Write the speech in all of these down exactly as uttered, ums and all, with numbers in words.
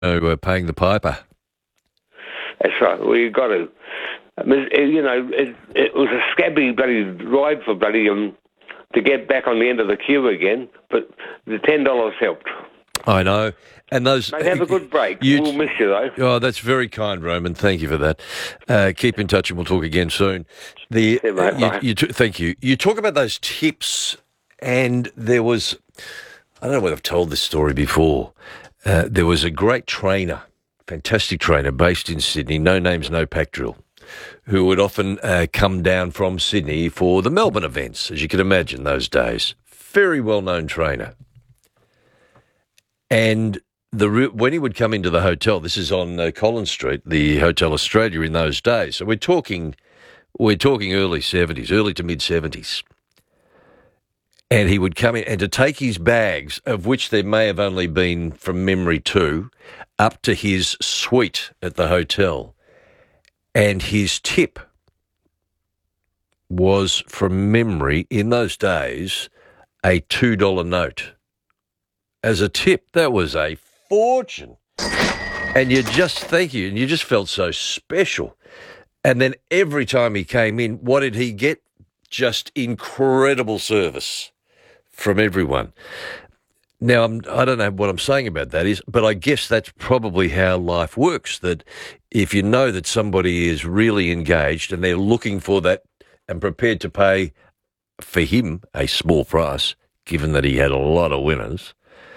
uh, paying the piper. That's right. Well, you've got to. I mean, you know, it, it was a scabby bloody ride for bloody um, to get back on the end of the queue again, but the ten dollars helped. I know. And those. Mate, have a good break. You, we'll miss you, though. Oh, that's very kind, Roman. Thank you for that. Uh, keep in touch and we'll talk again soon. The, Yeah, mate, uh, you, bye. you t- thank you. You talk about those tips, and there was, I don't know whether I've told this story before, uh, there was a great trainer, fantastic trainer based in Sydney, no names, no pack drill, who would often uh, come down from Sydney for the Melbourne events, as you can imagine those days. Very well-known trainer. And the when he would come into the hotel, this is on uh, Collins Street, the Hotel Australia in those days. So we're talking, we're talking early seventies, early to mid seventies. And he would come in and to take his bags, of which there may have only been from memory two, up to his suite at the hotel. And his tip was, from memory, in those days, a two dollar note. As a tip, that was a fortune. And you just, thank you, and you just felt so special. And then every time he came in, what did he get? Just incredible service from everyone. Now, I'm, I don't know what I'm saying about that is, but I guess that's probably how life works, that if you know that somebody is really engaged and they're looking for that and prepared to pay, for him, a small price, given that he had a lot of winners,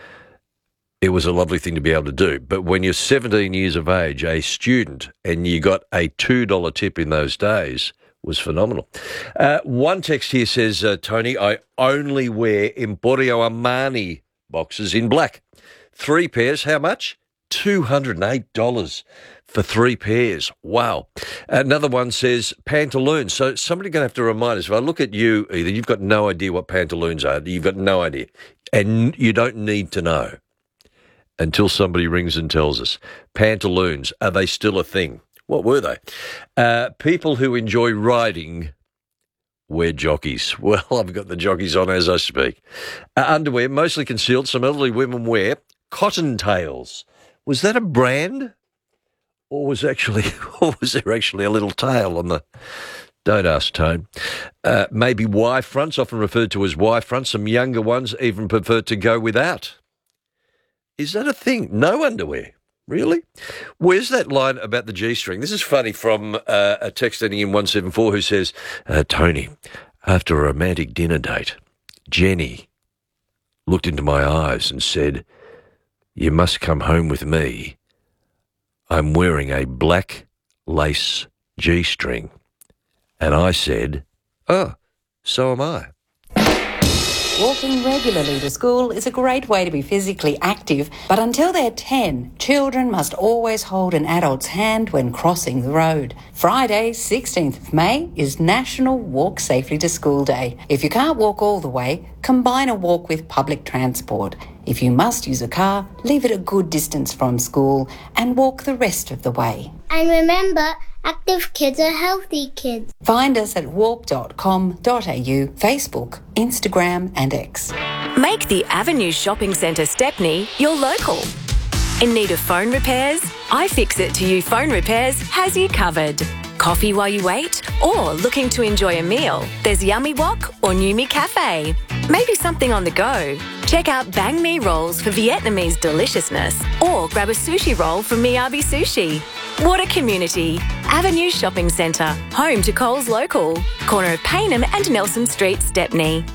it was a lovely thing to be able to do. But when you're seventeen years of age, a student, and you got a two dollar tip in those days, was phenomenal. Uh, one text here says, uh, Tony, I only wear Emporio Armani boxes in black. Three pairs, how much? two hundred eight dollars for three pairs. Wow. Another one says pantaloons. So somebody's going to have to remind us. If I look at you, either you've got no idea what pantaloons are, you've got no idea, and you don't need to know until somebody rings and tells us. Pantaloons, are they still a thing? What were they? Uh, people who enjoy riding wear jockeys. Well, I've got the jockeys on as I speak. Uh, underwear, mostly concealed. Some elderly women wear cottontails. Was that a brand? Or was actually, or was there actually a little tail on the... Don't ask, Tone. Uh, maybe Y fronts, often referred to as Y fronts. Some younger ones even prefer to go without. Is that a thing? No underwear? Really? Where's that line about the G-string? This is funny from uh, a text ending in one seven four who says, uh, Tony, after a romantic dinner date, Jenny looked into my eyes and said, you must come home with me. I'm wearing a black lace G-string. And I said, oh, so am I. Walking regularly to school is a great way to be physically active, but until they're ten, children must always hold an adult's hand when crossing the road. Friday, sixteenth of May, is National Walk Safely to School Day. If you can't walk all the way, combine a walk with public transport. If you must use a car, leave it a good distance from school and walk the rest of the way. And remember, active kids are healthy kids. Find us at walk dot com dot a u, Facebook, Instagram and X. Make the Avenue Shopping Centre Stepney your local. In need of phone repairs? iFixit to You Phone Repairs has you covered. Coffee while you wait? Or looking to enjoy a meal? There's Yummy Wok or Numi Cafe. Maybe something on the go? Check out Bang Mi rolls for Vietnamese deliciousness, or grab a sushi roll from Miyabi Sushi. What a community. Avenue Shopping Centre, home to Coles Local, corner of Payneham and Nelson Street, Stepney.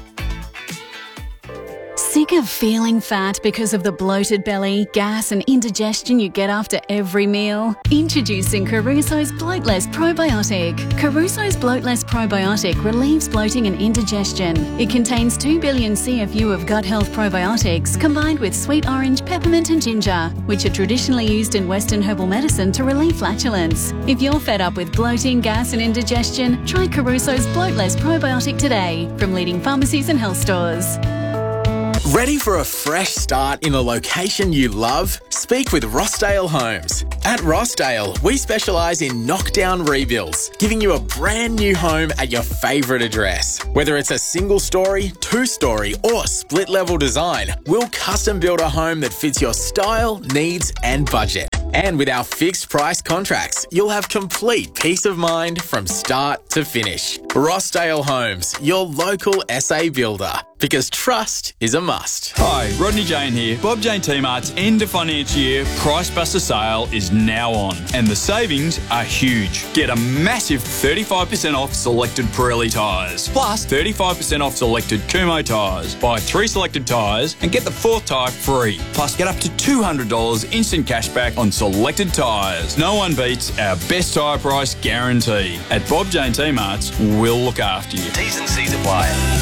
Sick of feeling fat because of the bloated belly, gas and indigestion you get after every meal? Introducing Caruso's Bloatless Probiotic. Caruso's Bloatless Probiotic relieves bloating and indigestion. It contains two billion C F U of gut health probiotics combined with sweet orange, peppermint and ginger, which are traditionally used in Western herbal medicine to relieve flatulence. If you're fed up with bloating, gas and indigestion, try Caruso's Bloatless Probiotic today from leading pharmacies and health stores. Ready for a fresh start in a location you love? Speak with Rossdale Homes. At Rossdale, we specialise in knockdown rebuilds, giving you a brand new home at your favourite address. Whether it's a single story, two story or split level design, we'll custom build a home that fits your style, needs and budget. And with our fixed price contracts, you'll have complete peace of mind from start to finish. Rossdale Homes, your local S A builder. Because trust is a must. Hi, Rodney Jane here. Bob Jane T-Mart's end of financial year Price Buster sale is now on, and the savings are huge. Get a massive thirty-five percent off selected Pirelli tyres, plus thirty-five percent off selected Kumho tyres. Buy three selected tyres and get the fourth tyre free. Plus, get up to two hundred dollars instant cash back on selected tyres. No one beats our best tyre price guarantee. At Bob Jane T-Mart's, we'll look after you. T's and C's apply.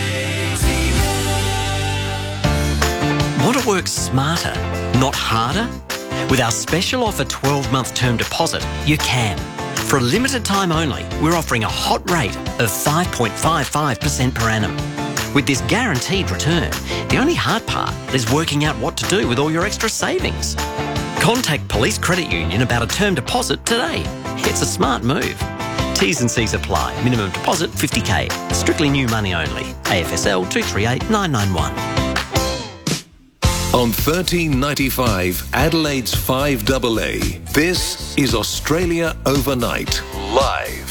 Want to work smarter, not harder? With our special offer twelve month term deposit, you can. For a limited time only, we're offering a hot rate of five point five five percent per annum. With this guaranteed return, the only hard part is working out what to do with all your extra savings. Contact Police Credit Union about a term deposit today. It's a smart move. T's and C's apply. Minimum deposit fifty k. Strictly new money only. A F S L two three eight nine nine one. On thirteen ninety-five, Adelaide's five A A, this is Australia Overnight, live.